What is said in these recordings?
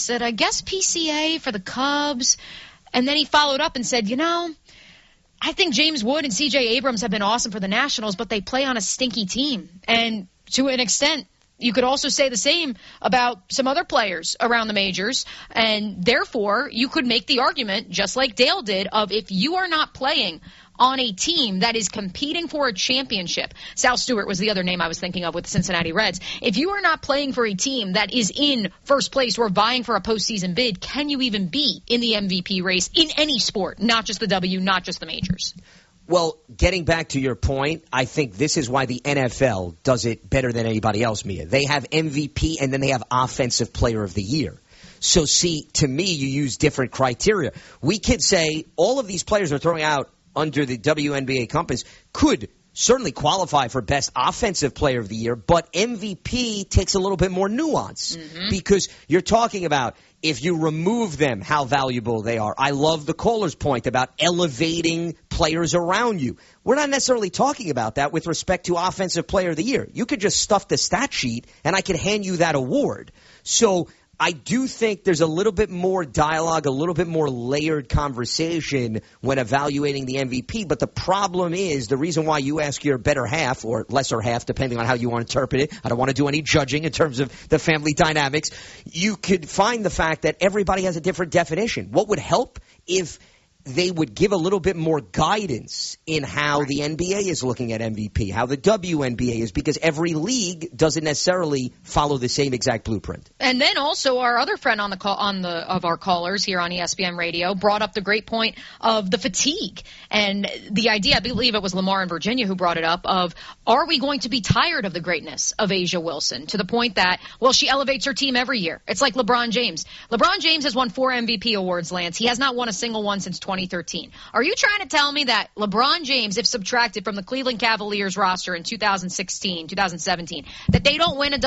said, I guess PCA for the Cubs. And then he followed up and said, I think James Wood and C.J. Abrams have been awesome for the Nationals, but they play on a stinky team. And to an extent, you could also say the same about some other players around the majors, and therefore you could make the argument, just like Dale did, of if you are not playing on a team that is competing for a championship. Sal Stewart was the other name I was thinking of with the Cincinnati Reds. If you are not playing for a team that is in first place or vying for a postseason bid, can you even be in the MVP race in any sport, not just the W, not just the majors? Well, getting back to your point, I think this is why the NFL does it better than anybody else, Mia. They have MVP and then they have Offensive Player of the Year. So, see, to me, you use different criteria. We could say all of these players are throwing out under the WNBA compass could certainly qualify for Best Offensive Player of the Year, but MVP takes a little bit more nuance because you're talking about if you remove them, how valuable they are. I love the caller's point about elevating players around you. We're not necessarily talking about that with respect to Offensive Player of the Year. You could just stuff the stat sheet, and I could hand you that award. So I do think there's a little bit more dialogue, a little bit more layered conversation when evaluating the MVP. But the problem is the reason why you ask your better half or lesser half, depending on how you want to interpret it. I don't want to do any judging in terms of the family dynamics. You could find the fact that everybody has a different definition. What would help if they would give a little bit more guidance in how the NBA is looking at MVP, how the WNBA is, because every league doesn't necessarily follow the same exact blueprint. And then also our other friend on the call, of our callers here on ESPN Radio brought up the great point of the fatigue and the idea, I believe it was Lamar in Virginia who brought it up, of are we going to be tired of the greatness of A'ja Wilson to the point that, well, she elevates her team every year. It's like LeBron James. LeBron James has won 4 MVP awards, Lance. He has not won a single one since 2013. Are you trying to tell me that LeBron James, if subtracted from the Cleveland Cavaliers roster in 2016, 2017, that they don't win an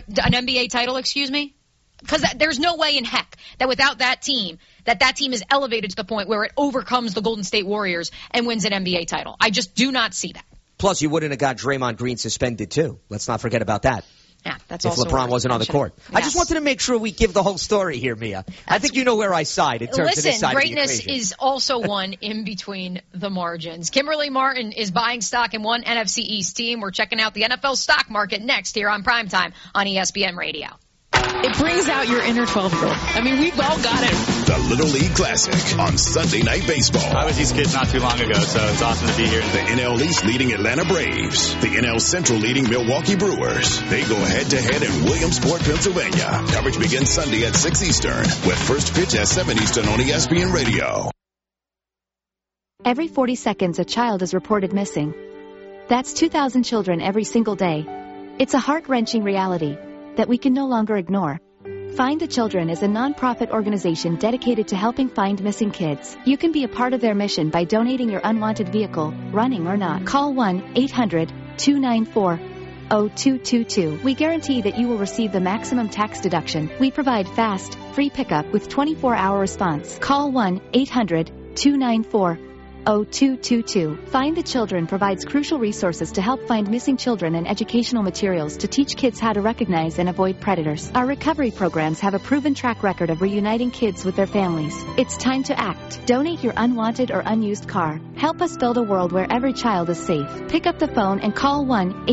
NBA title, Because there's no way in heck that without that team is elevated to the point where it overcomes the Golden State Warriors and wins an NBA title. I just do not see that. Plus, you wouldn't have got Draymond Green suspended, too. Let's not forget about that. Yeah, that's if also LeBron wasn't on the court. Yes. I just wanted to make sure we give the whole story here, Mia. I think you know where I side in terms of this side greatness of the equation. is also one in between the margins. Kimberly Martin is buying stock in one NFC East team. We're checking out the NFL stock market next here on Primetime on ESPN Radio. It brings out your inner 12-year-old. I mean, we've all got it. The Little League Classic on Sunday Night Baseball. I was these kids not too long ago, so it's awesome to be here. The NL East leading Atlanta Braves. The NL Central leading Milwaukee Brewers. They go head-to-head in Williamsport, Pennsylvania. Coverage begins Sunday at 6 Eastern with first pitch at 7 Eastern on ESPN Radio. Every 40 seconds, a child is reported missing. That's 2,000 children every single day. It's a heart-wrenching reality that we can no longer ignore. Find the Children is a non-profit organization dedicated to helping find missing kids. You can be a part of their mission by donating your unwanted vehicle, running or not. Call 1-800-294-0222. We guarantee that you will receive the maximum tax deduction. We provide fast, free pickup with 24-hour response. Call 1-800-294-0222. Find the Children provides crucial resources to help find missing children and educational materials to teach kids how to recognize and avoid predators. Our recovery programs have a proven track record of reuniting kids with their families. It's time to act. Donate your unwanted or unused car. Help us build a world where every child is safe. Pick up the phone and call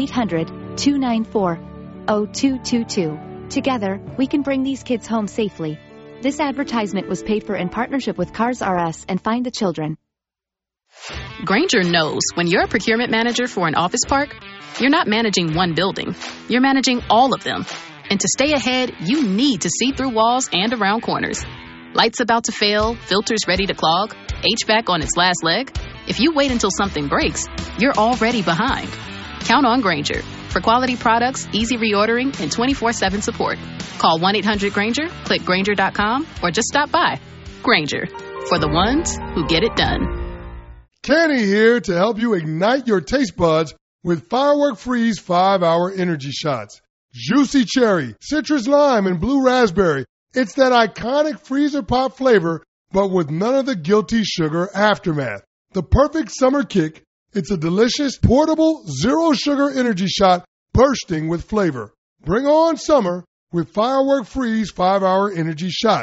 1-800-294-0222. Together, we can bring these kids home safely. This advertisement was paid for in partnership with Cars R Us and Find the Children. Grainger knows when you're a procurement manager for an office park, you're not managing one building. You're managing all of them. And to stay ahead, you need to see through walls and around corners. Lights about to fail, filters ready to clog, HVAC on its last leg. If you wait until something breaks, you're already behind. Count on Grainger for quality products, easy reordering, and 24/7 support. Call 1-800-GRAINGER, click Grainger.com, or just stop by. Grainger, for the ones who get it done. Kenny here to help you ignite your taste buds with Firework Freeze 5-Hour Energy Shots. Juicy cherry, citrus lime, and blue raspberry. It's that iconic freezer pop flavor, but with none of the guilty sugar aftermath. The perfect summer kick. It's a delicious, portable, zero-sugar energy shot bursting with flavor. Bring on summer with Firework Freeze 5-Hour Energy Shot.